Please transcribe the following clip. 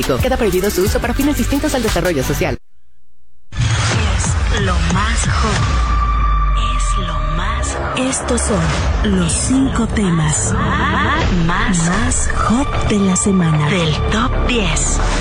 Queda prohibido su uso para fines distintos al desarrollo social. Es lo más hot. Es lo más hot. Estos son los 5 temas más hot de la semana. Del Top 10.